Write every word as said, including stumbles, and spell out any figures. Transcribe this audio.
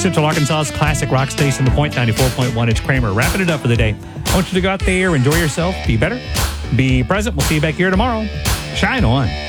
Central Arkansas's classic rock station, The Point, ninety-four point one. It's Kramer wrapping it up for the day. I want you to go out there, enjoy yourself, be better, be present. We'll see you back here tomorrow. Shine on.